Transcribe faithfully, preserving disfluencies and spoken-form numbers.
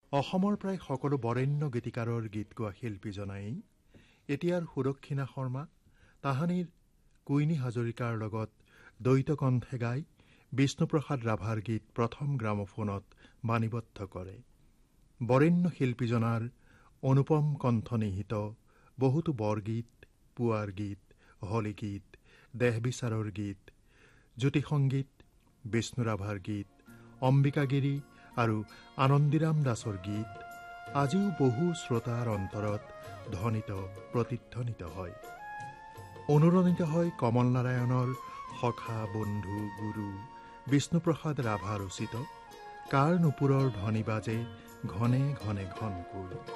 অসমৰ প্ৰায় সকলো বৰেণ্য গীতিকাৰৰ গীত গোৱা শিল্পীজনাই এতিয়াৰ সুদক্ষিণা শৰ্মা তাহানিৰ কুইনী হাজৰিকাৰ লগত দ্বৈত কণ্ঠে গাই বিষ্ণুপ্ৰসাদ ৰাভাৰ গীত প্ৰথম গ্ৰামোফোনত বাণীবদ্ধ কৰে। বৰেণ্য শিল্পীজনাৰ অনুপম কণ্ঠ নিহিত বহুতো বৰগীত, পুৱাৰ গীত, হলি গীত, দেহবিচাৰৰ গীত, জ্যোতি সংগীত, বিষ্ণু ৰাভাৰ গীত, অম্বিকাগিৰি আৰু আনন্দীৰাম দাসৰ গীত আজিও বহু শ্ৰোতাৰ অন্তৰত ধ্বনিত প্ৰতিধ্বনিত হয়। অনুৰণিত হয় কমল নাৰায়ণৰ সখা বন্ধু গুৰু বিষ্ণুপ্ৰসাদ ৰাভা ৰচিত কাৰ নুপুৰৰ ধ্বনি বাজে ঘনে ঘনে ঘনকৈ।